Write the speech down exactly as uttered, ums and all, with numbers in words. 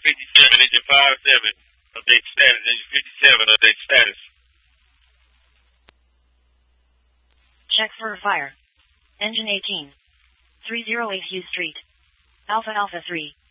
fifty-seven, engine five seven, update status, engine fifty-seven, update status. Check for a fire. Engine eighteen. three oh eight Hughes Street. Alpha Alpha three.